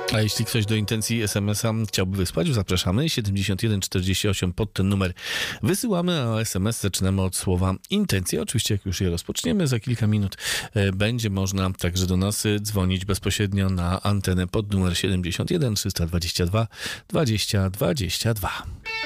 A jeśli ktoś do intencji SMS-a chciałby wysłać, zapraszamy 7148 pod ten numer wysyłamy, a SMS zaczynamy od słowa intencja. Oczywiście jak już je rozpoczniemy za kilka minut, będzie można także do nas dzwonić bezpośrednio na antenę pod numer 71 322 20 22.